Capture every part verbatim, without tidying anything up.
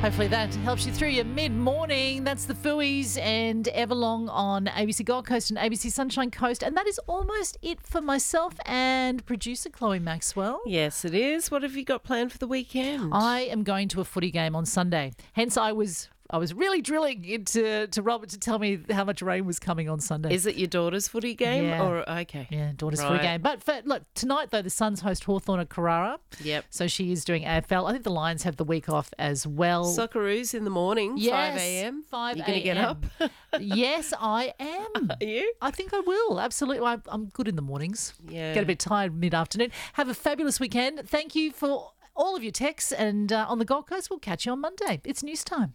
Hopefully that helps you through your mid-morning. That's the Fooies and Everlong on A B C Gold Coast and A B C Sunshine Coast. And that is almost it for myself and producer Chloe Maxwell. Yes, it is. What have you got planned for the weekend? I am going to a footy game on Sunday. Hence I was... I was really drilling into to Robert to tell me how much rain was coming on Sunday. Is it your daughter's footy game? Yeah. Or okay. Yeah, daughter's Right. footy game. But for, look, tonight, though, the Suns host Hawthorn at Carrara. Yep. So she is doing A F L. I think the Lions have the week off as well. Socceroos in the morning, Yes, five a.m. five You going to get up? Yes, I am. Are you? I think I will. Absolutely. I, I'm good in the mornings. Yeah. Get a bit tired mid-afternoon. Have a fabulous weekend. Thank you for all of your texts. And uh, on the Gold Coast, we'll catch you on Monday. It's news time.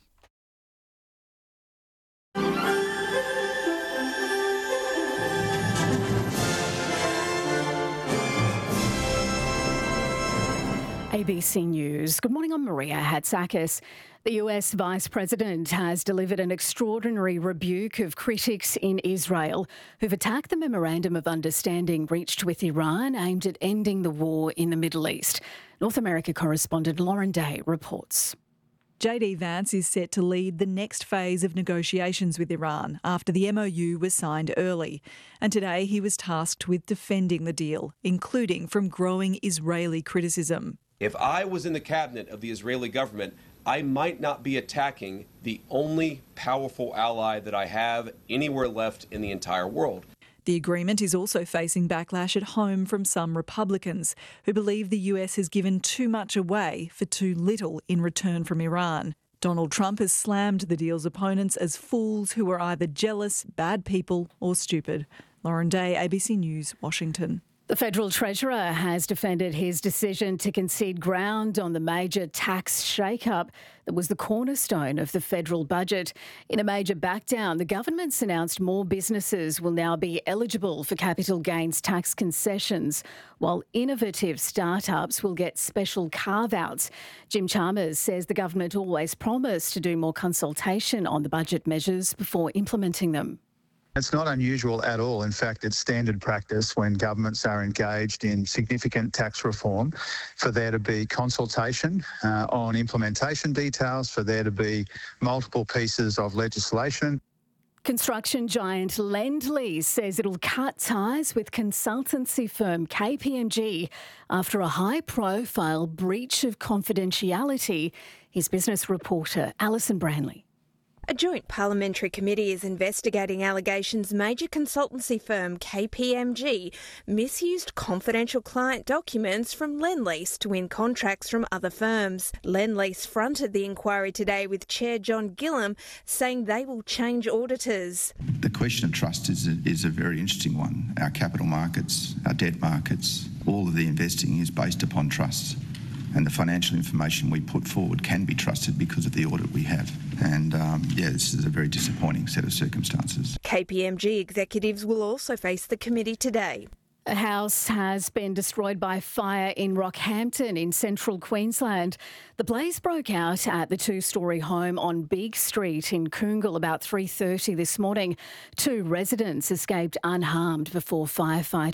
A B C News. Good morning, I'm Maria Hatzakis. The U S Vice President has delivered an extraordinary rebuke of critics in Israel who've attacked the Memorandum of Understanding reached with Iran aimed at ending the war in the Middle East. North America correspondent Lauren Day reports. J D Vance is set to lead the next phase of negotiations with Iran after the M O U was signed early. And today he was tasked with defending the deal, including from growing Israeli criticism. If I was in the cabinet of the Israeli government, I might not be attacking the only powerful ally that I have anywhere left in the entire world. The agreement is also facing backlash at home from some Republicans who believe the U S has given too much away for too little in return from Iran. Donald Trump has slammed the deal's opponents as fools who are either jealous, bad people or stupid. Lauren Day, A B C News, Washington. The Federal Treasurer has defended his decision to concede ground on the major tax shake-up that was the cornerstone of the federal budget. In a major backdown, the government's announced more businesses will now be eligible for capital gains tax concessions, while innovative startups will get special carve-outs. Jim Chalmers says the government always promised to do more consultation on the budget measures before implementing them. It's not unusual at all. In fact, it's standard practice when governments are engaged in significant tax reform for there to be consultation uh, on implementation details, for there to be multiple pieces of legislation. Construction giant Lendlease says it'll cut ties with consultancy firm K P M G after a high-profile breach of confidentiality. Here's business reporter Alison Branley. A joint parliamentary committee is investigating allegations major consultancy firm K P M G misused confidential client documents from Lendlease to win contracts from other firms. Lendlease fronted the inquiry today with Chair John Gillam saying they will change auditors. The question of trust is a, is a very interesting one. Our capital markets, our debt markets, all of the investing is based upon trust. And the financial information we put forward can be trusted because of the audit we have. And, um, yeah, this is a very disappointing set of circumstances. K P M G executives will also face the committee today. A house has been destroyed by fire in Rockhampton in central Queensland. The blaze broke out at the two-storey home on Big Street in Coongal about three thirty this morning. Two residents escaped unharmed before firefighters